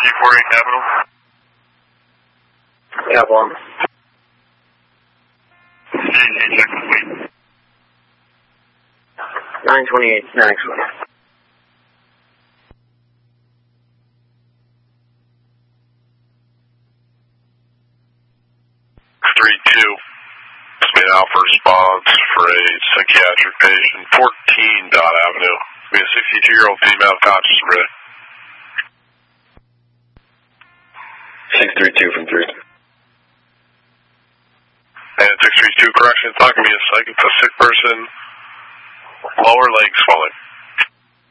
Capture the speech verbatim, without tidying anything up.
three forty-eight Capital. Cap one. Check the fleet. nine twenty-eight, next one. three two. Made Alpha response for a psychiatric patient, fourteen Dot Avenue. We have a sixty-two-year-old female conscious and ready. six three two from three. And six three two, correction, it's not going to be a psych, it's a sick person. Lower leg swelling.